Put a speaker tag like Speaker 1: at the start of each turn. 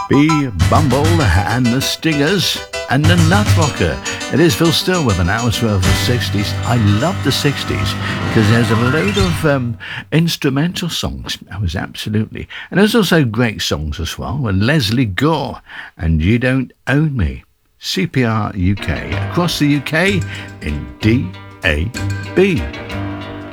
Speaker 1: B. Bumble and the Stingers and the Nutrocker. It is Phil Still with an hour's worth of 60s. I love the 60s because there's a load of instrumental songs. That was absolutely. And there's also great songs as well with Leslie Gore and You Don't Own Me. CPR UK across the UK in DAB.